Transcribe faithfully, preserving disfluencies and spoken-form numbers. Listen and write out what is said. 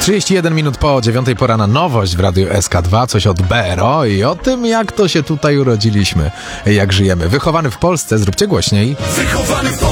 trzydzieści jeden minut po dziewiątej, pora na nowość w Radiu S K dwa, coś od B R O i o tym, jak to się tutaj urodziliśmy, jak żyjemy. Wychowany w Polsce, zróbcie głośniej. Wychowany w